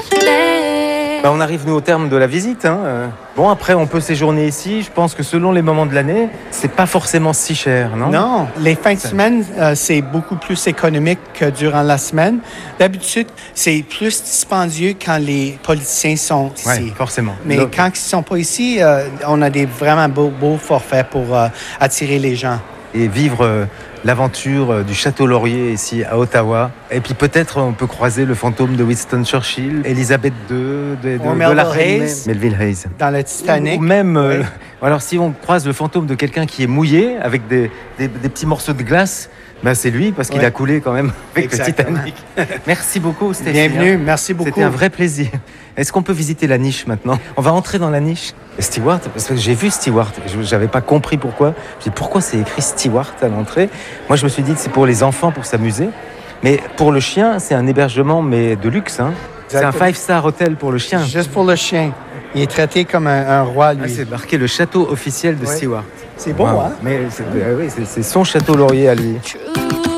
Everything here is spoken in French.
On arrive, nous, au terme de la visite. Bon, après, on peut séjourner ici. Je pense que selon les moments de l'année, c'est pas forcément si cher, non? Non, les fins de semaine, c'est beaucoup plus économique que durant la semaine. D'habitude, c'est plus dispendieux quand les politiciens sont ici. Oui, forcément. Mais quand ils ne sont pas ici, on a des vraiment beaux forfaits pour attirer les gens. Et vivre l'aventure du Château Laurier ici à Ottawa. Et puis peut-être on peut croiser le fantôme de Winston Churchill, Elisabeth II, de la reine Melville Hayes. Dans le Titanic. Ou même, alors si on croise le fantôme de quelqu'un qui est mouillé avec des petits morceaux de glace, c'est lui parce qu'il a coulé quand même avec le Titanic. Merci beaucoup Stéphane. Bienvenue, merci beaucoup. C'était un vrai plaisir. Est-ce qu'on peut visiter la niche maintenant? On va entrer dans la niche. Stewart, parce que j'ai vu Stewart, je n'avais pas compris pourquoi. Je dis pourquoi c'est écrit Stewart à l'entrée. Moi je me suis dit que c'est pour les enfants, pour s'amuser. Mais pour le chien, c'est un hébergement mais de luxe. C'est un 5-star hotel pour le chien. Juste pour le chien. Il est traité comme un roi, lui. C'est marqué le château officiel de Stewart. C'est beau, hein? Mais c'est son Château Laurier à lui.